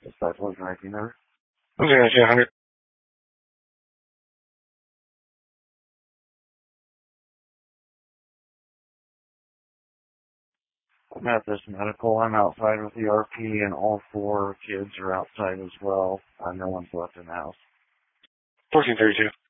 Besides what driving there. Okay, I see 100. I'm at this medical. I'm outside with the RP, and all 4 kids are outside as well. No one's left in the house. 1432.